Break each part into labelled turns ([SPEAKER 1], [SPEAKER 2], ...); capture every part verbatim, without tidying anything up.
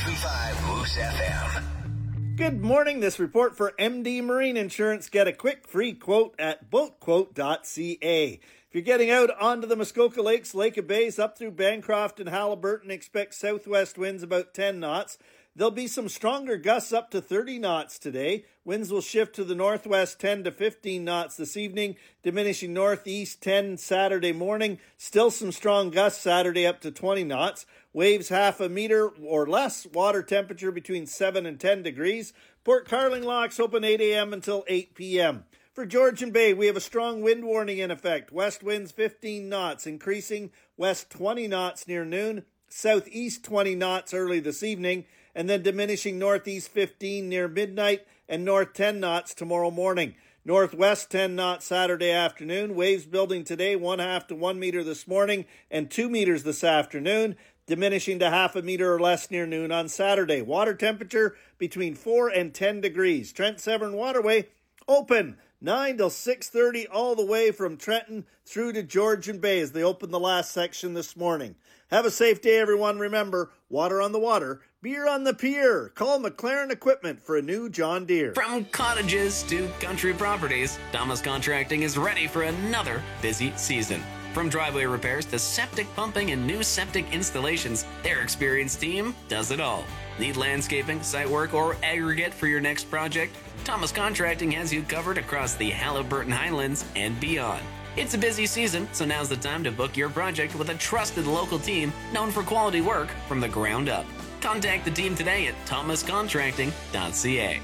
[SPEAKER 1] ninety-three point five Moose F M.
[SPEAKER 2] Good morning. This report for M D Marine Insurance. Get a quick free quote at boat quote dot c a. If you're getting out onto the Muskoka Lakes, Lake of Bays, up through Bancroft and Haliburton, expect southwest winds about ten knots. There'll be some stronger gusts up to thirty knots today. Winds will shift to the northwest ten to fifteen knots this evening, diminishing northeast ten Saturday morning. Still some strong gusts Saturday up to twenty knots. Waves half a meter or less. Water temperature between seven and ten degrees. Port Carling locks open eight a.m. until eight p.m. For Georgian Bay, we have a strong wind warning in effect. West winds fifteen knots, increasing west twenty knots near noon. Southeast twenty knots early this evening, and then diminishing northeast fifteen near midnight and north ten knots tomorrow morning. Northwest ten knots Saturday afternoon. Waves building today one half to one meter this morning and two meters this afternoon, diminishing to half a meter or less near noon on Saturday. Water temperature between four and ten degrees. Trent Severn Waterway open nine till six thirty all the way from Trenton through to Georgian Bay as they open the last section this morning. Have a safe day, everyone. Remember, water on the water, beer on the pier. Call McLaren Equipment for a new John Deere.
[SPEAKER 3] From cottages to country properties, Thomas Contracting is ready for another busy season. From driveway repairs to septic pumping and new septic installations, their experienced team does it all. Need landscaping, site work, or aggregate for your next project? Thomas Contracting has you covered across the Haliburton Highlands and beyond. It's a busy season, so now's the time to book your project with a trusted local team known for quality work from the ground up. Contact the team today at thomas contracting dot c a.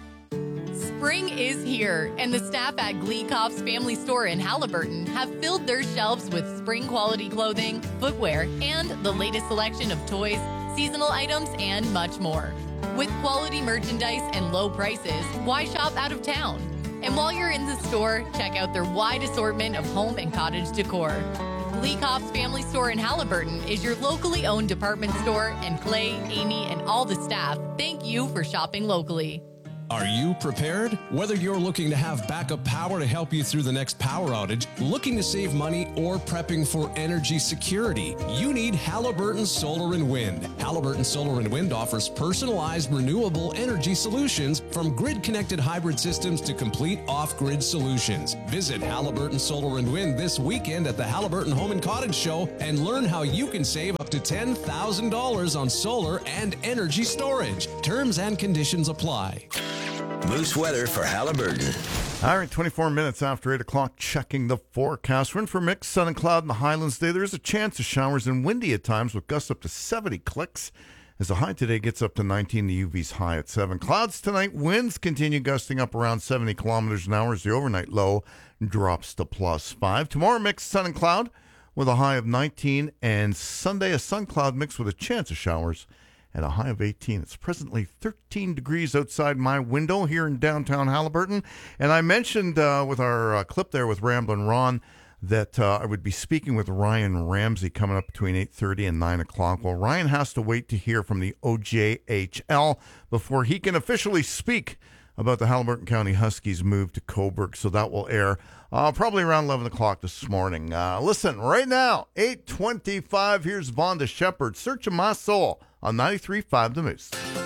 [SPEAKER 4] Spring is here, and the staff at Gleekoff's Family Store in Haliburton have filled their shelves with spring-quality clothing, footwear, and the latest selection of toys, seasonal items, and much more. With quality merchandise and low prices, why shop out of town? And while you're in the store, check out their wide assortment of home and cottage decor. Gleekoff's Family Store in Haliburton is your locally owned department store, and Clay, Amy, and all the staff thank you for shopping locally.
[SPEAKER 5] Are you prepared? Whether you're looking to have backup power to help you through the next power outage, looking to save money, or prepping for energy security, you need Haliburton Solar and Wind. Haliburton Solar and Wind offers personalized renewable energy solutions, from grid-connected hybrid systems to complete off-grid solutions. Visit Haliburton Solar and Wind this weekend at the Haliburton Home and Cottage Show and learn how you can save up to ten thousand dollars on solar and energy storage. Terms and conditions apply.
[SPEAKER 1] Moose weather for Haliburton.
[SPEAKER 6] All right, twenty-four minutes after eight o'clock, checking the forecast. We're in for mixed sun and cloud in the Highlands today. There is a chance of showers and windy at times with gusts up to seventy clicks. As the high today gets up to nineteen, the U V's high at seven. Clouds tonight, winds continue gusting up around seventy kilometers an hour as the overnight low drops to plus five. Tomorrow, mixed sun and cloud with a high of nineteen, and Sunday, a sun cloud mix with a chance of showers at a high of eighteen. It's presently thirteen degrees outside my window here in downtown Haliburton. And I mentioned uh, with our uh, clip there with Ramblin' Ron that uh, I would be speaking with Ryan Ramsey coming up between eight thirty and nine o'clock. Well, Ryan has to wait to hear from the O J H L before he can officially speak about the Haliburton County Huskies' move to Cobourg. So that will air uh, probably around eleven o'clock this morning. Uh, listen, right now, eight twenty-five, here's Vonda Shepard, Search of My Soul on ninety-three point five The Moose.